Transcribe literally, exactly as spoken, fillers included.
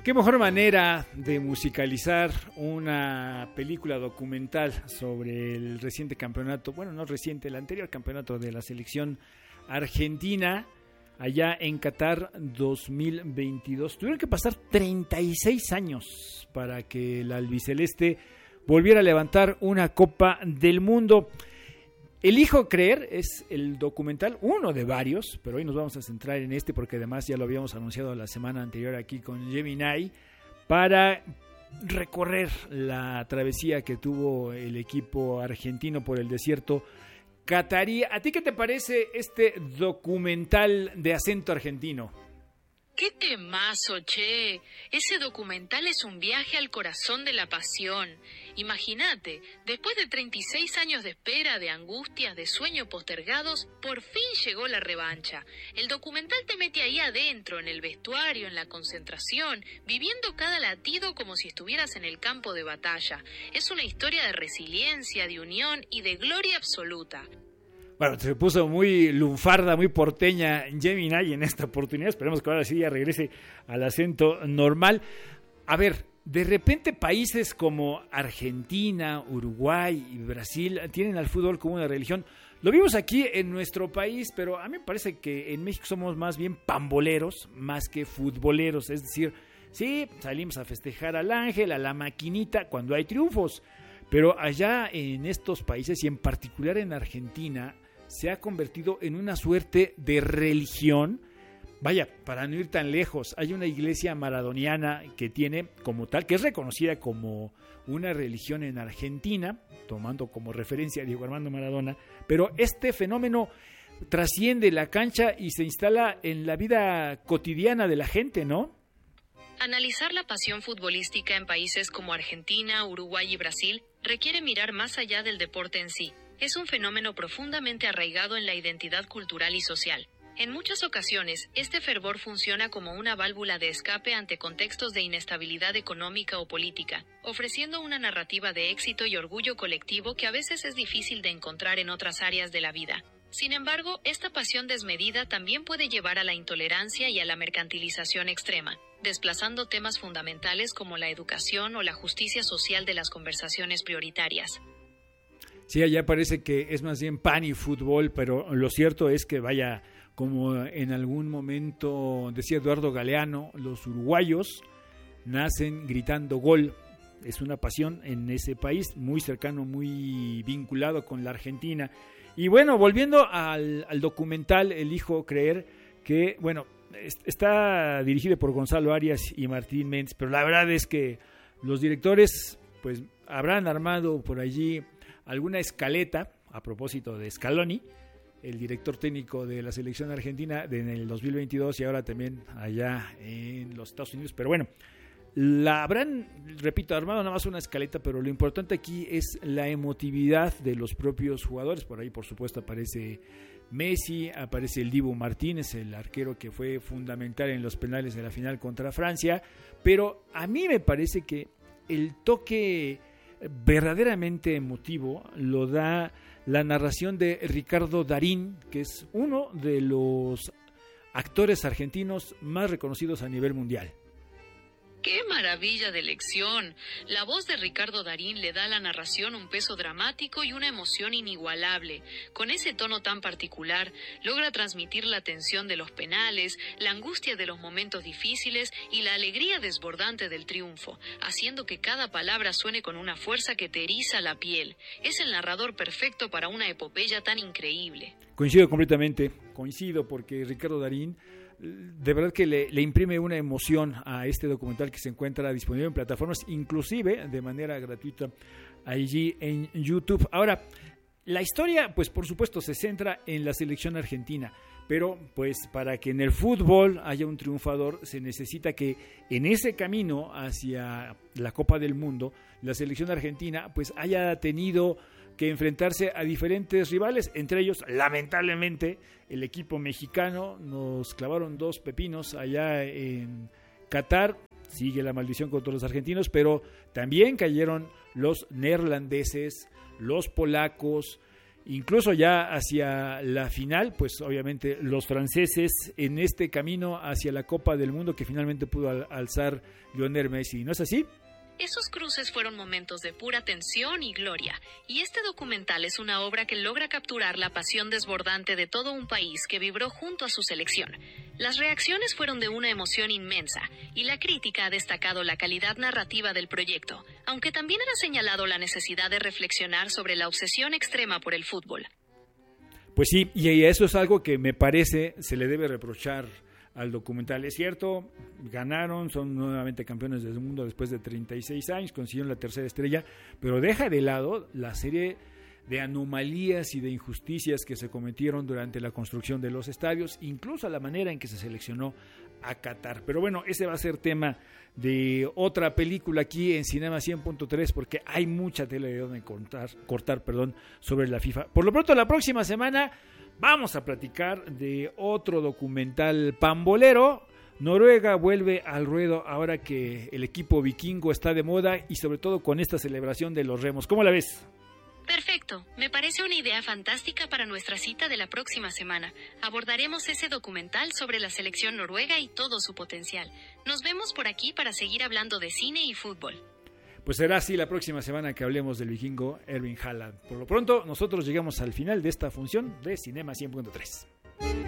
Qué mejor manera de musicalizar una película documental sobre el reciente campeonato, bueno, no reciente, el anterior campeonato de la selección argentina allá en Qatar dos mil veintidós. Tuvieron que pasar treinta y seis años para que el albiceleste volviera a levantar una Copa del Mundo. Elijo creer es el documental, uno de varios, pero hoy nos vamos a centrar en este porque además ya lo habíamos anunciado la semana anterior aquí con Gemini, para recorrer la travesía que tuvo el equipo argentino por el desierto catarí. ¿A ti qué te parece este documental de acento argentino? ¡Qué temazo, che! Ese documental es un viaje al corazón de la pasión. Imagínate, después de treinta y seis años de espera, de angustias, de sueños postergados, por fin llegó la revancha. El documental te mete ahí adentro, en el vestuario, en la concentración, viviendo cada latido como si estuvieras en el campo de batalla. Es una historia de resiliencia, de unión y de gloria absoluta. Bueno, se puso muy lunfarda, muy porteña Gemini en esta oportunidad. Esperemos que ahora sí ya regrese al acento normal. A ver, de repente países como Argentina, Uruguay y Brasil tienen al fútbol como una religión. Lo vimos aquí en nuestro país, pero a mí me parece que en México somos más bien pamboleros, más que futboleros. Es decir, sí, salimos a festejar al ángel, a la maquinita cuando hay triunfos. Pero allá en estos países y en particular en Argentina se ha convertido en una suerte de religión. Vaya, para no ir tan lejos, hay una iglesia maradoniana que tiene como tal, que es reconocida como una religión en Argentina, tomando como referencia a Diego Armando Maradona, pero este fenómeno trasciende la cancha y se instala en la vida cotidiana de la gente, ¿no? Analizar la pasión futbolística en países como Argentina, Uruguay y Brasil requiere mirar más allá del deporte en sí. Es un fenómeno profundamente arraigado en la identidad cultural y social. En muchas ocasiones, este fervor funciona como una válvula de escape ante contextos de inestabilidad económica o política, ofreciendo una narrativa de éxito y orgullo colectivo que a veces es difícil de encontrar en otras áreas de la vida. Sin embargo, esta pasión desmedida también puede llevar a la intolerancia y a la mercantilización extrema, desplazando temas fundamentales como la educación o la justicia social de las conversaciones prioritarias. Sí, allá parece que es más bien pan y fútbol, pero lo cierto es que, vaya, como en algún momento decía Eduardo Galeano, los uruguayos nacen gritando gol. Es una pasión en ese país, muy cercano, muy vinculado con la Argentina. Y bueno, volviendo al, al documental, elijo creer que, bueno, está dirigido por Gonzalo Arias y Martín Méndez, pero la verdad es que los directores pues habrán armado por allí alguna escaleta, a propósito de Scaloni, el director técnico de la selección argentina en el dos mil veintidós y ahora también allá en los Estados Unidos. Pero bueno, la habrán, repito, armado nada más una escaleta, pero lo importante aquí es la emotividad de los propios jugadores. Por ahí, por supuesto, aparece Messi, aparece el Dibu Martínez, el arquero que fue fundamental en los penales de la final contra Francia. Pero a mí me parece que el toque verdaderamente emotivo lo da la narración de Ricardo Darín, que es uno de los actores argentinos más reconocidos a nivel mundial. ¡Qué maravilla de elección! La voz de Ricardo Darín le da a la narración un peso dramático y una emoción inigualable. Con ese tono tan particular, logra transmitir la tensión de los penales, la angustia de los momentos difíciles y la alegría desbordante del triunfo, haciendo que cada palabra suene con una fuerza que te eriza la piel. Es el narrador perfecto para una epopeya tan increíble. Coincido completamente, coincido porque Ricardo Darín de verdad que le, le imprime una emoción a este documental que se encuentra disponible en plataformas, inclusive de manera gratuita allí en YouTube. Ahora, la historia, pues por supuesto, se centra en la selección argentina, pero pues para que en el fútbol haya un triunfador, se necesita que en ese camino hacia la Copa del Mundo, la selección argentina pues haya tenido que enfrentarse a diferentes rivales, entre ellos, lamentablemente, el equipo mexicano. Nos clavaron dos pepinos allá en Qatar, sigue la maldición contra los argentinos, pero también cayeron los neerlandeses, los polacos incluso ya hacia la final, pues obviamente los franceses en este camino hacia la Copa del Mundo que finalmente pudo al- alzar Lionel Messi, ¿no es así? Esos cruces fueron momentos de pura tensión y gloria, y este documental es una obra que logra capturar la pasión desbordante de todo un país que vibró junto a su selección. Las reacciones fueron de una emoción inmensa, y la crítica ha destacado la calidad narrativa del proyecto, aunque también ha señalado la necesidad de reflexionar sobre la obsesión extrema por el fútbol. Pues sí, y eso es algo que me parece se le debe reprochar al documental. Es cierto, ganaron, son nuevamente campeones del mundo después de treinta y seis años, consiguieron la tercera estrella, pero deja de lado la serie de anomalías y de injusticias que se cometieron durante la construcción de los estadios, incluso la manera en que se seleccionó a Qatar. Pero bueno, ese va a ser tema de otra película aquí en Cinema cien punto tres, porque hay mucha tela de donde cortar, cortar perdón, sobre la FIFA. Por lo pronto, la próxima semana vamos a platicar de otro documental pambolero. Noruega vuelve al ruedo ahora que el equipo vikingo está de moda y sobre todo con esta celebración de los remos. ¿Cómo la ves? Perfecto, me parece una idea fantástica para nuestra cita de la próxima semana. Abordaremos ese documental sobre la selección noruega y todo su potencial. Nos vemos por aquí para seguir hablando de cine y fútbol. Pues será así la próxima semana que hablemos del vikingo Erling Haaland. Por lo pronto, nosotros llegamos al final de esta función de Cinema cien punto tres.